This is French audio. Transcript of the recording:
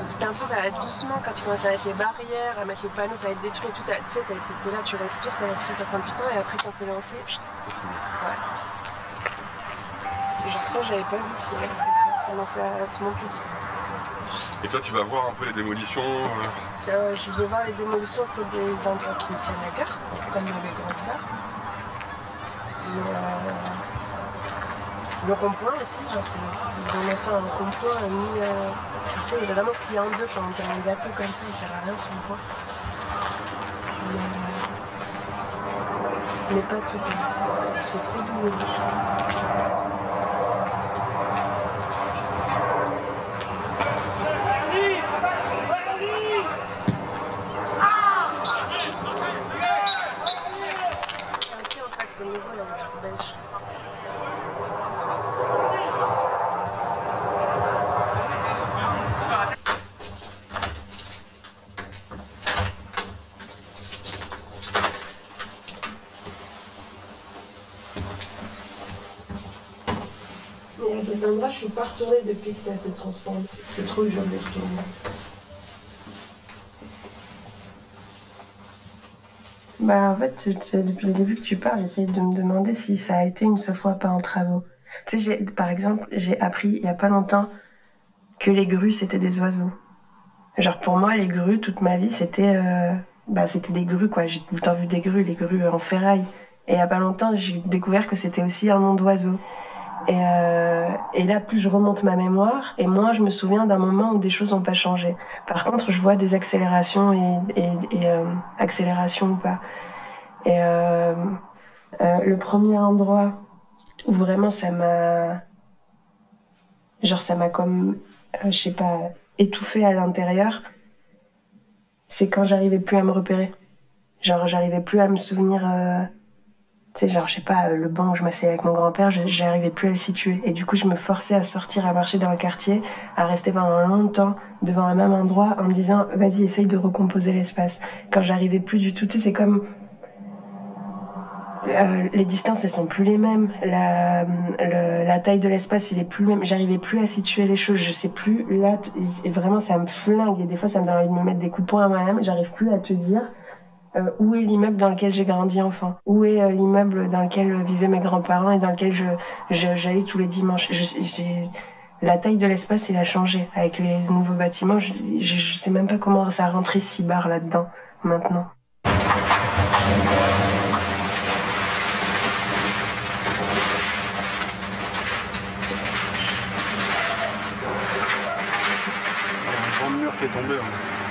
C'était l'impression que ça va être doucement quand ils commencent à mettre les barrières, à mettre le panneau, ça va être détruit et tout. Tu sais, t'es là, tu respires, t'as l'impression que ça prend du temps et après quand c'est lancé, ouais. Genre ça, j'avais pas vu que ça commençait à se monter. Et toi, tu vas voir un peu les démolitions Je vais voir les démolitions que des endroits qui me tiennent à cœur, comme les grosses barres. Le rond-point aussi, genre ils en ont fait un rond-point mis... tu sais, vraiment scié en deux, quand on dirait un gâteau comme ça, il sert à rien ce rond-point. Mais pas tout. C'est trop doux. Ici en face, c'est nouveau, il y a des trucs belges. Il y a des endroits, je suis pas retournée depuis que ça s'est transformé. C'est trop dur de retourner. Bah en fait, depuis le début que tu parles, j'essaie de me demander si ça a été une seule fois pas en travaux. Tu sais, par exemple, j'ai appris il y a pas longtemps que les grues c'était des oiseaux. Genre pour moi, les grues, toute ma vie, c'était des grues quoi. J'ai tout le temps vu des grues, les grues en ferraille. Et il y a pas longtemps, j'ai découvert que c'était aussi un nom d'oiseau. Et là, plus je remonte ma mémoire, et moins je me souviens d'un moment où des choses n'ont pas changé. Par contre, je vois des accélérations et accélérations ou pas. Et le premier endroit où vraiment ça m'a comme, je sais pas, étouffée à l'intérieur, c'est quand j'arrivais plus à me repérer. Genre, j'arrivais plus à me souvenir... tu sais, genre, je sais pas, le banc où je m'asseyais avec mon grand-père, j'arrivais plus à le situer. Et du coup, je me forçais à sortir, à marcher dans le quartier, à rester pendant longtemps devant un même endroit en me disant, vas-y, essaye de recomposer l'espace. Quand j'arrivais plus du tout, tu sais, c'est comme... les distances, elles sont plus les mêmes. La taille de l'espace, il est plus le même. J'arrivais plus à situer les choses. Je sais plus, là, et vraiment, ça me flingue. Et des fois, ça me donne envie de me mettre des coups de poing à moi-même. J'arrive plus à te dire... où est l'immeuble dans lequel j'ai grandi enfant? Où est l'immeuble dans lequel vivaient mes grands-parents et dans lequel j'allais tous les dimanches? La taille de l'espace, il a changé. Avec les nouveaux bâtiments, je sais même pas comment ça a rentré 6 bars là-dedans, maintenant. Il y a un grand mur qui est tombé.